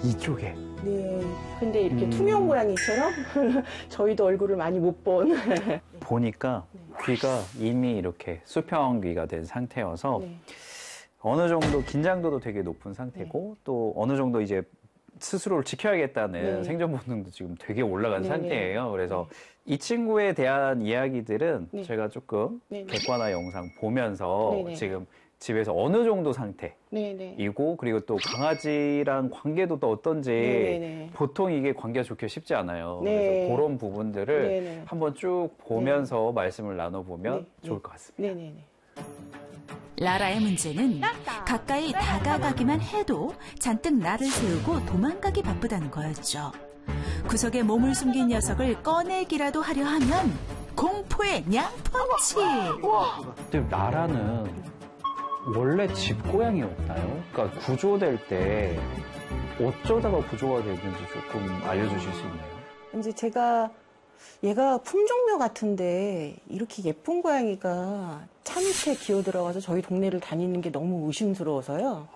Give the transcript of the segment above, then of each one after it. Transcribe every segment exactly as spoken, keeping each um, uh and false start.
이쪽에. 네. 근데 이렇게 음. 투명 고양이처럼 저희도 얼굴을 많이 못 본. 보니까 네. 귀가 이미 이렇게 수평귀가 된 상태여서 네. 어느 정도 긴장도도 되게 높은 상태고 네. 또 어느 정도 이제 스스로를 지켜야겠다는 네. 생존 본능도 지금 되게 올라간 네, 상태예요. 그래서 네. 이 친구에 대한 이야기들은 네. 제가 조금 네, 네. 객관화 영상 보면서 네, 네. 지금 집에서 어느 정도 상태이고 네, 네. 그리고 또 강아지랑 관계도 또 어떤지 네, 네, 네. 보통 이게 관계가 좋기 쉽지 않아요. 네. 그래서 그런 부분들을 네, 네. 한번 쭉 보면서 말씀을 나눠보면 네, 좋을 네. 것 같습니다. 네, 네, 네. 라라의 문제는 가까이 다가가기만 해도 잔뜩 날을 세우고 도망가기 바쁘다는 거였죠. 구석에 몸을 숨긴 녀석을 꺼내기라도 하려 하면 공포의 냥펀치. 근데 라라는 원래 집고양이였나요? 그러니까 구조될 때 어쩌다가 구조가 됐는지 조금 알려주실 수 있나요? 이제 제가 얘가 품종묘 같은데 이렇게 예쁜 고양이가 차 밑에 기어 들어가서 저희 동네를 다니는 게 너무 의심스러워서요.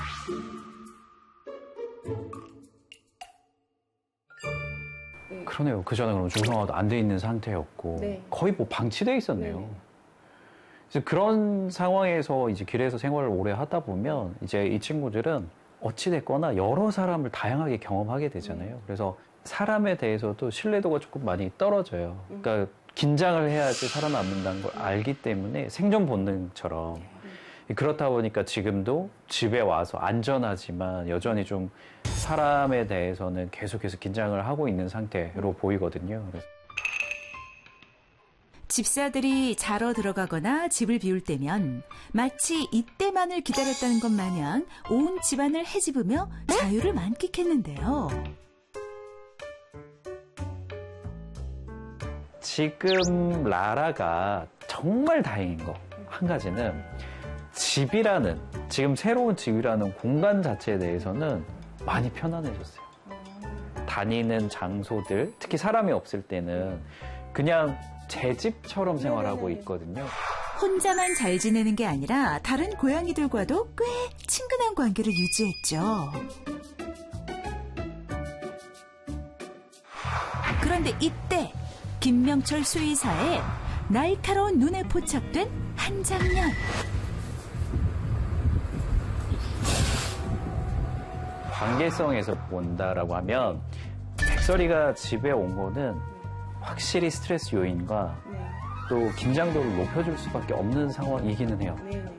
그러네요. 그 전에 그럼 중성화도 안 돼 있는 상태였고 네. 거의 뭐 방치돼 있었네요. 네. 그래서 그런 상황에서 이제 길에서 생활을 오래 하다 보면 이제 이 친구들은 어찌됐거나 여러 사람을 다양하게 경험하게 되잖아요. 그래서 사람에 대해서도 신뢰도가 조금 많이 떨어져요. 그러니까 긴장을 해야지 살아남는다는 걸 알기 때문에 생존 본능처럼. 그렇다 보니까 지금도 집에 와서 안전하지만 여전히 좀 사람에 대해서는 계속해서 긴장을 하고 있는 상태로 보이거든요. 그래서 집사들이 자러 들어가거나 집을 비울 때면 마치 이때만을 기다렸다는 것 마냥 온 집안을 헤집으며 자유를 만끽했는데요. 지금 라라가 정말 다행인 거 한 가지는 집이라는, 지금 새로운 집이라는 공간 자체에 대해서는 많이 편안해졌어요. 다니는 장소들, 특히 사람이 없을 때는 그냥 제 집처럼 생활하고 있거든요. 혼자만 잘 지내는 게 아니라 다른 고양이들과도 꽤 친근한 관계를 유지했죠. 그런데 이때 김명철 수의사의 날카로운 눈에 포착된 한 장면. 관계성에서 본다라고 하면 백설이가 집에 온 거는 확실히 스트레스 요인과 네. 또 긴장도를 높여줄 수밖에 없는 상황이기는 해요. 네, 네.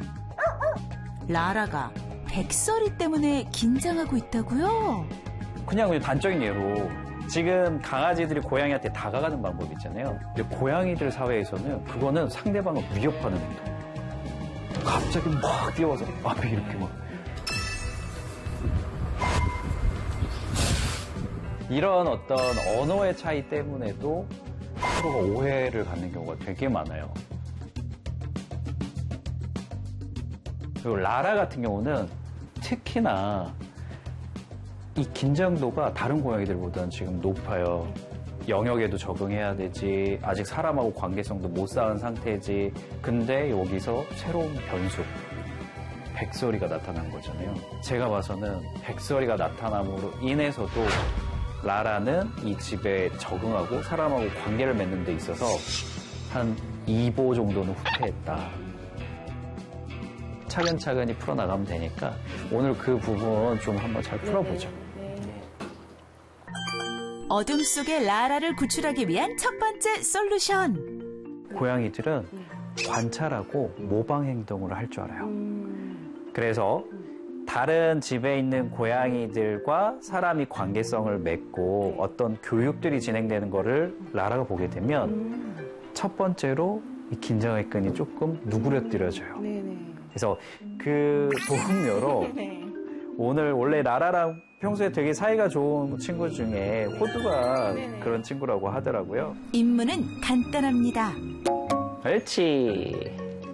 라라가 백설이 때문에 긴장하고 있다고요? 그냥 그냥 단적인 예로 지금 강아지들이 고양이한테 다가가는 방법이 있잖아요. 근데 고양이들 사회에서는 그거는 상대방을 위협하는 행동. 갑자기 막 뛰어와서 앞에 이렇게 막 이런 어떤 언어의 차이 때문에도 서로가 오해를 갖는 경우가 되게 많아요. 그리고 라라 같은 경우는 특히나 이 긴장도가 다른 고양이들보다는 지금 높아요. 영역에도 적응해야 되지, 아직 사람하고 관계성도 못 쌓은 상태지. 근데 여기서 새로운 변수, 백설이가 나타난 거잖아요. 제가 봐서는 백설이가 나타남으로 인해서도 라라는 이 집에 적응하고 사람하고 관계를 맺는 데 있어서 한 이 보 정도는 후퇴했다. 차근차근히 풀어나가면 되니까 오늘 그 부분 좀 한번 잘 풀어보죠. 어둠 속의 라라를 구출하기 위한 첫 번째 솔루션. 고양이들은 관찰하고 모방 행동을 할 줄 알아요. 그래서 다른 집에 있는 고양이들과 사람이 관계성을 맺고 어떤 교육들이 진행되는 거를 라라가 보게 되면 첫 번째로 이 긴장의 끈이 조금 누그러뜨려져요. 그래서 그 도움료로 오늘 원래 라라랑 평소에 되게 사이가 좋은 친구 중에 호두가 그런 친구라고 하더라고요. 임무는 간단합니다. 그렇지.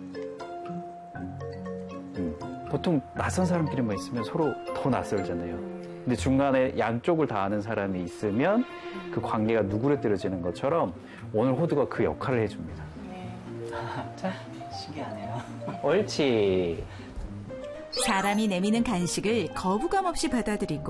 음, 보통 낯선 사람끼리만 있으면 서로 더 낯설잖아요. 근데 중간에 양쪽을 다 아는 사람이 있으면 그 관계가 누그러뜨려지는 것처럼 오늘 호두가 그 역할을 해줍니다. 자, 신기하네요. 옳지. 사람이 내미는 간식을 거부감 없이 받아들이고